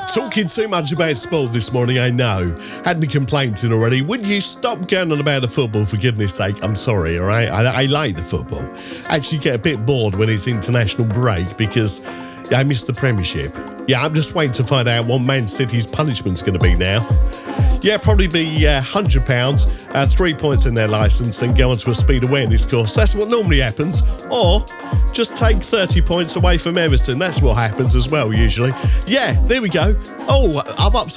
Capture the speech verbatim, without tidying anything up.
Talking too much about sport this morning, I know. Had the complaints in already. Would you stop going on about the football, for goodness sake? I'm sorry, all right? I, I like the football. Actually get a bit bored when it's international break because I miss the Premiership. Yeah, I'm just waiting to find out what Man City's punishment's going to be now. Yeah, probably be uh, one hundred pounds, uh, three points in their licence and go onto a speed awareness course. That's what normally happens. Or just take thirty points away from Everton. That's what happens as well, usually. Yeah, there we go. Oh, I've upset